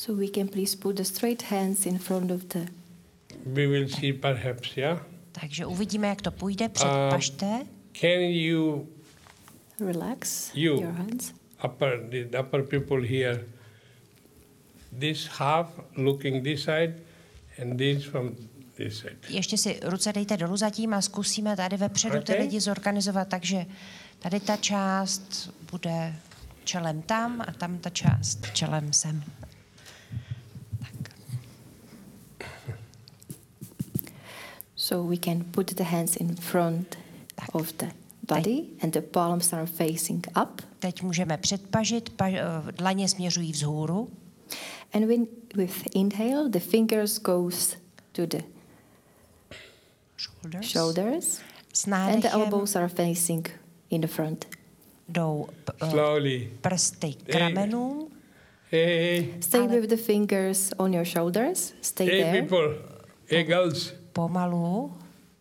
So we can please put the straight hands in front of the... We will see perhaps, yeah? Takže uvidíme, jak to půjde. Předpažte. Can you Relax You. your hands. the upper people here, this half looking this side and this from this side. Ještě si ruce dejte dolů zatím a zkusíme tady vepředu ty lidi zorganizovat, takže tady ta část bude čelem tam a tam ta část čelem sem. Tak. So we can put the hands in front of the body and the palms are facing up. Teď můžeme předpažit, dlaně směřují vzhůru. And when with inhale, the fingers goes to the shoulders S and the nádechem elbows are facing in the front. jdou Slowly. prsty k ramenům. Hey, Stay with the fingers on your shoulders. Stay hey there. people, hey girls, Pomalu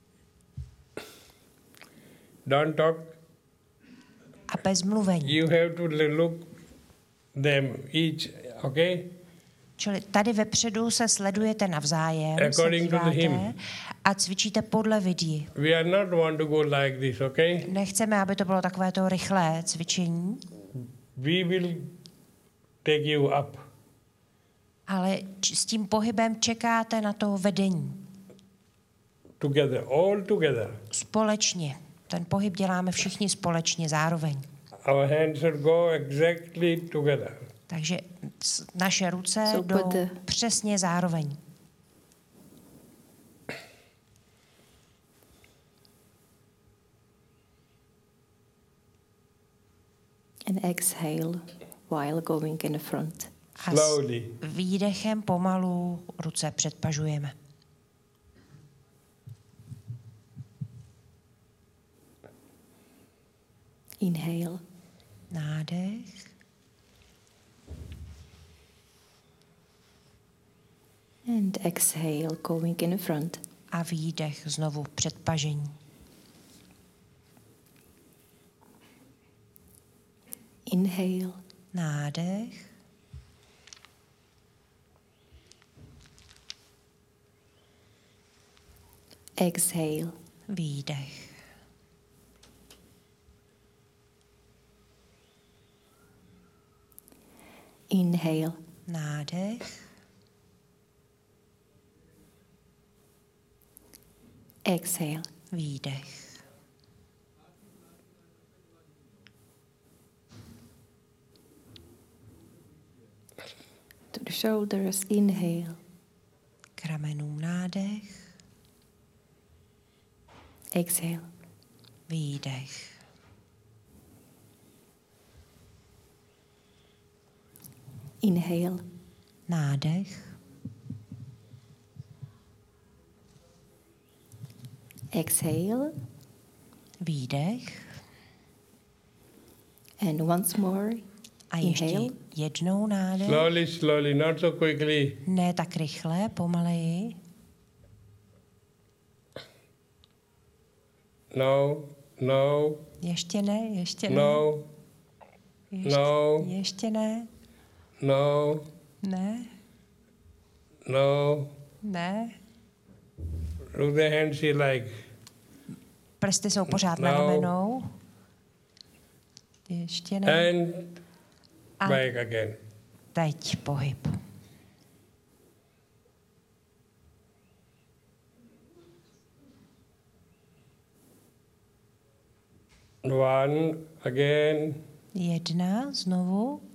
don't talk. a bez mluvení. You have to look them each, okay? Čili tady vepředu se sledujete navzájem, se According to the díváte hymn. a cvičíte podle vidí. We are not want to go like this, okay? Nechceme, aby to bylo takovéto rychlé cvičení, We will take you up. ale s tím pohybem čekáte na to vedení. Together, all together. Společně. Ten pohyb děláme všichni společně zároveň. Our hands should go exactly together. Takže naše ruce So jdou put the- přesně zároveň. And exhale while going in the front. A s Slowly. výdechem pomalu ruce předpažujeme. Inhale Nádech and exhale going in the front. a výdech znovu předpažení. Inhale Nádech exhale. výdech. Inhale Nádech exhale. výdech. To the shoulders. Inhale K ramenům nádech, exhale. výdech. Inhale Nádech, exhale výdech. and once more. A ještě Inhale. jednou nádech. Slowly, slowly, not so quickly. Ne tak rychle, pomaleji. No, no, Ještě ne, ještě ne. no, Ještě, no. ještě ne. no, Ne, no. ne. Look the hands here like. Prsty jsou pořád na No. ramenou. Ještě ne. And A back again. teď pohyb. One again. Jedna znovu.